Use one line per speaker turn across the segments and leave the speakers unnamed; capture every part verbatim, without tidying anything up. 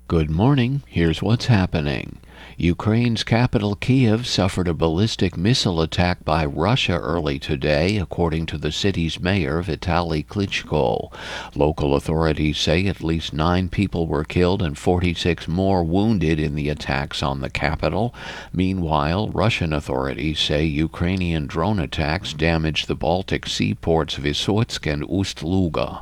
Good morning. Here's what's happening. Ukraine's capital Kiev suffered a ballistic missile attack by Russia early today, according to the city's mayor, Vitaly Klitschko. Local authorities say at least nine people were killed and forty-six more wounded in the attacks on the capital. Meanwhile, Russian authorities say Ukrainian drone attacks damaged the Baltic Sea ports Vysotsky and Ust-Luga.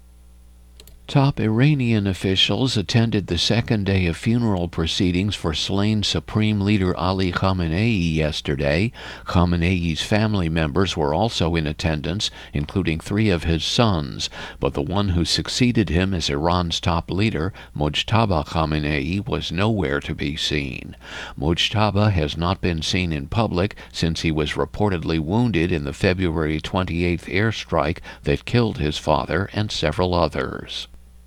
Top Iranian officials attended the second day of funeral proceedings for slain Supreme Leader Ali Khamenei yesterday. Khamenei's family members were also in attendance, including three of his sons, but the one who succeeded him as Iran's top leader, Mojtaba Khamenei, was nowhere to be seen. Mojtaba has not been seen in public since he was reportedly wounded in the February twenty-eighth airstrike that killed his father and several others.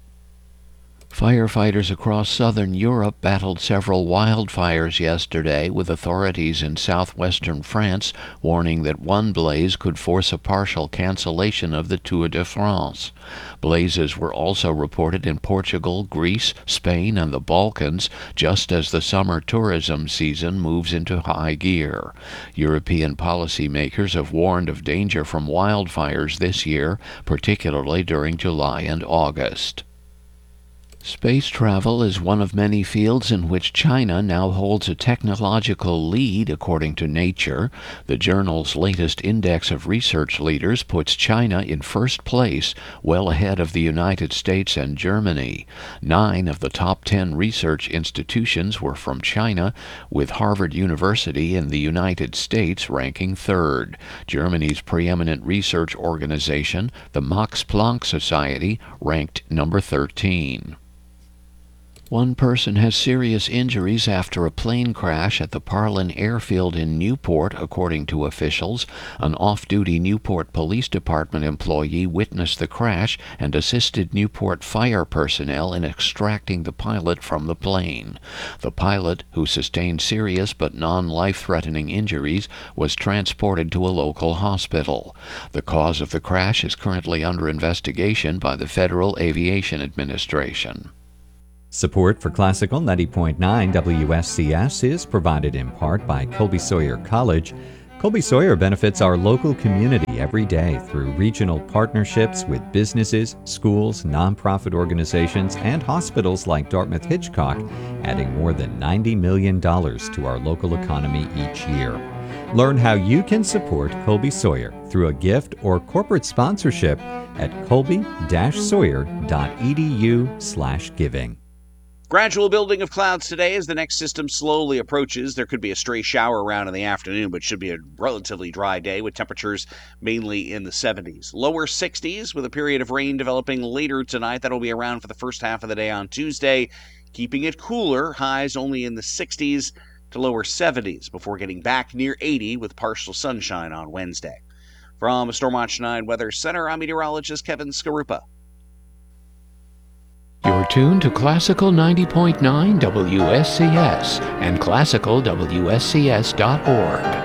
Firefighters across southern Europe battled several wildfires yesterday, with authorities in southwestern France warning that one blaze could force a partial cancellation of the Tour de France. Blazes were also reported in Portugal, Greece, Spain, and the Balkans, just as the summer tourism season moves into high gear. European policymakers have warned of danger from wildfires this year, particularly during July and August. Space travel is one of many fields in which China now holds a technological lead, according to Nature. The journal's latest index of research leaders puts China in first place, well ahead of the United States and Germany. Nine of the top ten research institutions were from China, with Harvard University in the United States ranking third. Germany's preeminent research organization, the Max Planck Society, ranked number thirteen. One person has serious injuries after a plane crash at the Parlin airfield in Newport, according to officials. An off-duty Newport Police Department employee witnessed the crash and assisted Newport fire personnel in extracting the pilot from the plane. The pilot, who sustained serious but non-life-threatening injuries, was transported to a local hospital. The cause of the crash is currently under investigation by the Federal Aviation Administration.
Support for Classical ninety point nine W S C S is provided in part by Colby Sawyer College. Colby Sawyer benefits our local community every day through regional partnerships with businesses, schools, nonprofit organizations, and hospitals like Dartmouth Hitchcock, adding more than ninety million dollars to our local economy each year. Learn how you can support Colby Sawyer through a gift or corporate sponsorship at colby dash sawyer dot e d u slash giving.
Gradual building of clouds today as the next system slowly approaches. There could be a stray shower around in the afternoon, but should be a relatively dry day with temperatures mainly in the seventies. Lower sixties with a period of rain developing later tonight. That'll be around for the first half of the day on Tuesday, keeping it cooler. Highs only in the sixties to lower seventies before getting back near eighty with partial sunshine on Wednesday. From Stormwatch nine Weather Center, I'm meteorologist Kevin Skarupa.
You're tuned to Classical ninety point nine W S C S and classical W S C S dot org.